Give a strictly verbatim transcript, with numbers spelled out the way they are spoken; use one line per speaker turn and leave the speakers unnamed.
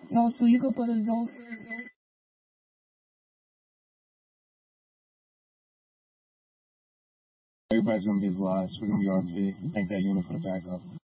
No, so you could put a zone.
Everybody's gonna be as lost. We're gonna be R P. Thank that unit for the backup.